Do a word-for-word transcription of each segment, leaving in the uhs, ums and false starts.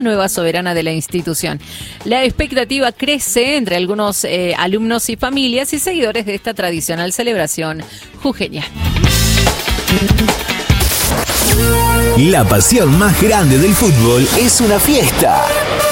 nueva soberana de la institución. La expectativa crece entre algunos eh, alumnos y familias y seguidores de esta tradicional celebración jujeña. La pasión más grande del fútbol es una fiesta.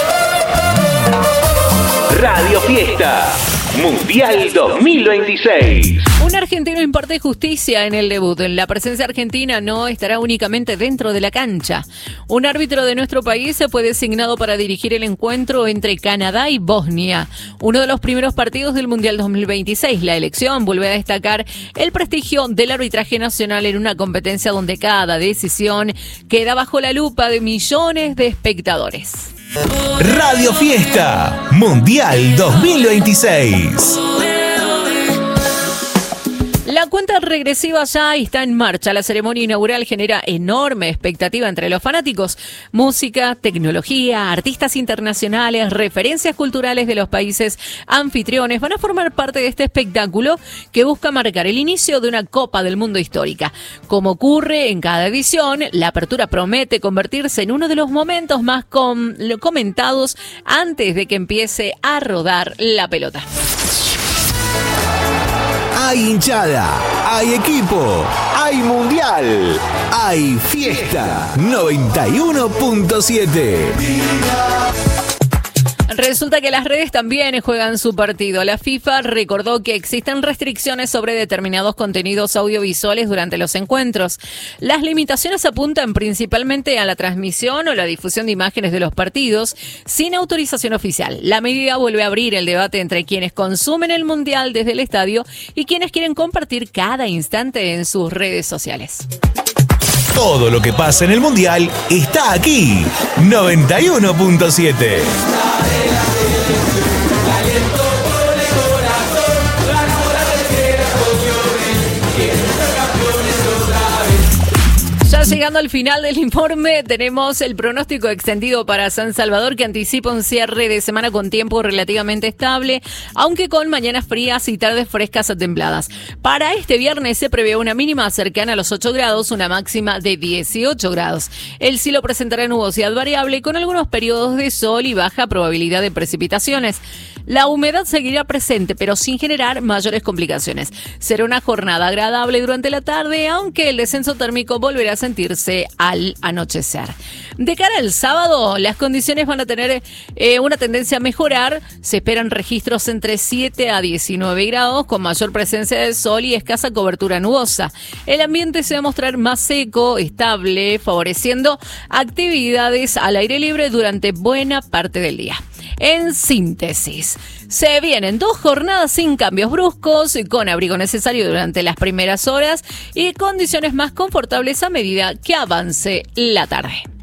Radio Fiesta Mundial dos mil veintiséis. Un argentino imparte justicia en el debut. La presencia argentina no estará únicamente dentro de la cancha. Un árbitro de nuestro país se fue designado para dirigir el encuentro entre Canadá y Bosnia, uno de los primeros partidos del Mundial dos mil veintiséis. La elección vuelve a destacar el prestigio del arbitraje nacional en una competencia donde cada decisión queda bajo la lupa de millones de espectadores. Radio Fiesta Mundial dos mil veintiséis. La cuenta regresiva ya está en marcha. La ceremonia inaugural genera enorme expectativa entre los fanáticos. Música, tecnología, artistas internacionales, referencias culturales de los países anfitriones van a formar parte de este espectáculo que busca marcar el inicio de una Copa del Mundo histórica. Como ocurre en cada edición, la apertura promete convertirse en uno de los momentos más com- comentados antes de que empiece a rodar la pelota. Hay hinchada, hay equipo, hay mundial, hay fiesta. noventa y uno punto siete. Resulta que las redes también juegan su partido. La FIFA recordó que existen restricciones sobre determinados contenidos audiovisuales durante los encuentros. Las limitaciones apuntan principalmente a la transmisión o la difusión de imágenes de los partidos sin autorización oficial. La medida vuelve a abrir el debate entre quienes consumen el Mundial desde el estadio y quienes quieren compartir cada instante en sus redes sociales. Todo lo que pasa en el Mundial está aquí. noventa y uno punto siete. Ya llegando al final del informe, tenemos el pronóstico extendido para San Salvador que anticipa un cierre de semana con tiempo relativamente estable, aunque con mañanas frías y tardes frescas a templadas. Para este viernes se prevé una mínima cercana a los ocho grados, una máxima de dieciocho grados. El cielo presentará nubosidad variable con algunos periodos de sol y baja probabilidad de precipitaciones. La humedad seguirá presente, pero sin generar mayores complicaciones. Será una jornada agradable durante la tarde, aunque el descenso térmico volverá a sentirse al anochecer. De cara al sábado, las condiciones van a tener eh, una tendencia a mejorar. Se esperan registros entre siete a diecinueve grados, con mayor presencia de sol y escasa cobertura nubosa. El ambiente se va a mostrar más seco, estable, favoreciendo actividades al aire libre durante buena parte del día. En síntesis, se vienen dos jornadas sin cambios bruscos, con abrigo necesario durante las primeras horas y condiciones más confortables a medida que avance la tarde.